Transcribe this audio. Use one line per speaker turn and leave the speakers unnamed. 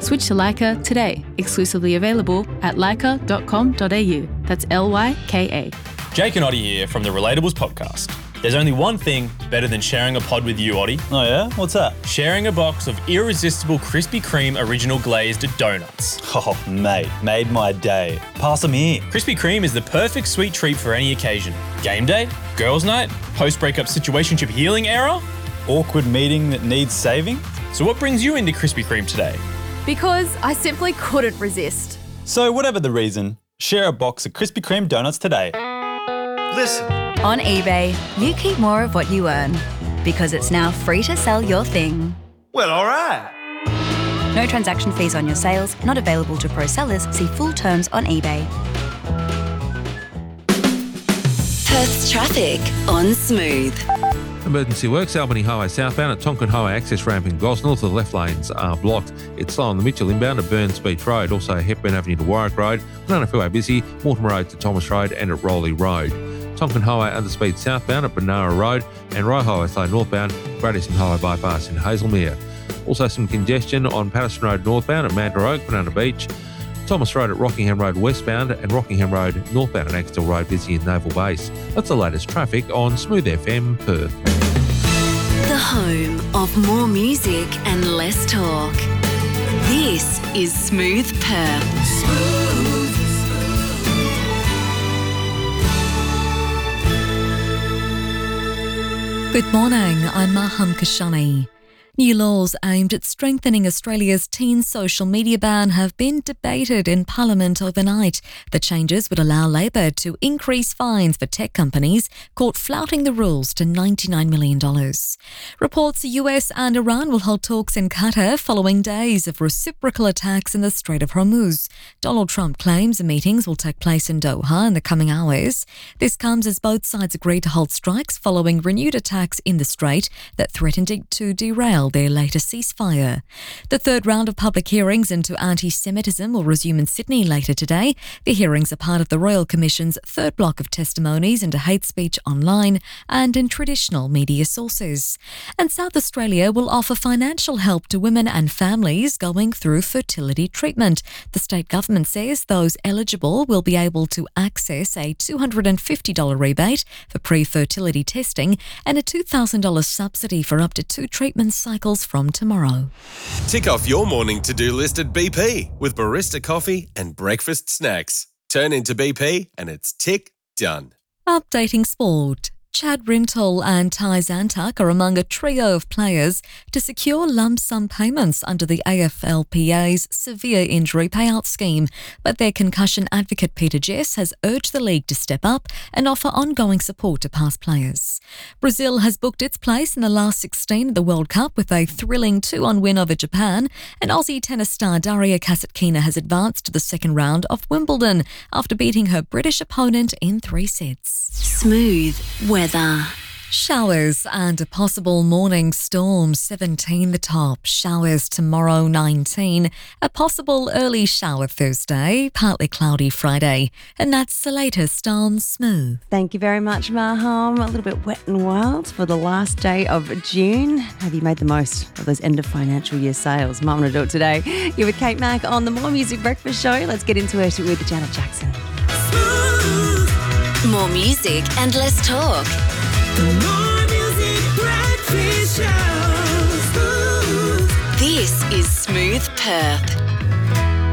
Switch to Leica today. Exclusively available at leica.com.au. That's Lyka.
Jake and Oddie here from the Relatables podcast. There's only one thing better than sharing a pod with you, Oddie.
Oh yeah? What's that?
Sharing a box of irresistible Krispy Kreme original glazed donuts.
Oh, mate, made my day. Pass them here.
Krispy Kreme is the perfect sweet treat for any occasion. Game day, girls' night, post-breakup situationship healing era.
Awkward meeting that needs saving?
So what brings you into Krispy Kreme today?
Because I simply couldn't resist.
So whatever the reason, share a box of Krispy Kreme donuts today.
Listen.
On eBay, you keep more of what you earn because it's now free to sell your thing.
Well, all right.
No transaction fees on your sales, not available to pro sellers. See full terms on eBay.
Perth's traffic on Smooth.
Emergency works, Albany Highway southbound at Tonkin Highway access ramp in Gosnell. The left lanes are blocked. It's slow on the Mitchell inbound at Burns Beach Road, also Hepburn Avenue to Warwick Road, Banana Freeway busy, Mortimer Road to Thomas Road and at Rowley Road. Tonkin Highway underspeed southbound at Benara Road and Rye Highway slow northbound, Braddison Highway bypass in Hazelmere. Also some congestion on Patterson Road northbound at Mandurah Oak, Banana Beach, Thomas Road at Rockingham Road westbound and Rockingham Road northbound at Axtell Road busy in Naval Base. That's the latest traffic on Smooth FM Perth.
The home of more music and less talk. This is Smooth Perth.
Good morning, I'm Maham Kashani. New laws aimed at strengthening Australia's teen social media ban have been debated in Parliament overnight. The changes would allow Labor to increase fines for tech companies caught flouting the rules to $99 million. Reports the US and Iran will hold talks in Qatar following days of reciprocal attacks in the Strait of Hormuz. Donald Trump claims the meetings will take place in Doha in the coming hours. This comes as both sides agreed to hold strikes following renewed attacks in the Strait that threatened to derail their latest ceasefire. The third round of public hearings into anti-Semitism will resume in Sydney later today. The hearings are part of the Royal Commission's third block of testimonies into hate speech online and in traditional media sources. And South Australia will offer financial help to women and families going through fertility treatment. The state government says those eligible will be able to access a $250 rebate for pre-fertility testing and a $2,000 subsidy for up to 2 treatment cycles from tomorrow.
Tick off your morning to-do list at BP with barista coffee and breakfast snacks. Turn into BP and it's tick done.
Updating sport. Chad Rintoul and Ty Zantuck are among a trio of players to secure lump sum payments under the AFLPA's severe injury payout scheme, but their concussion advocate Peter Jess has urged the league to step up and offer ongoing support to past players. Brazil has booked its place in the last 16 of the World Cup with a thrilling 2-1 win over Japan, and Aussie tennis star Daria Kasatkina has advanced to the second round of Wimbledon after beating her British opponent in 3 sets.
Smooth weather.
Showers and a possible morning storm, 17 the top. Showers tomorrow, 19. A possible early shower Thursday, partly cloudy Friday. And that's the latest on Smooth.
Thank you very much, Maham. A little bit wet and wild for the last day of June. Have you made the most of those end of financial year sales? Mum going to do it today. You're with Kate Mack on the More Music Breakfast Show. Let's get into it with Janet Jackson.
More music and less talk.
More Music Breakfast Show.
This is Smooth Perth.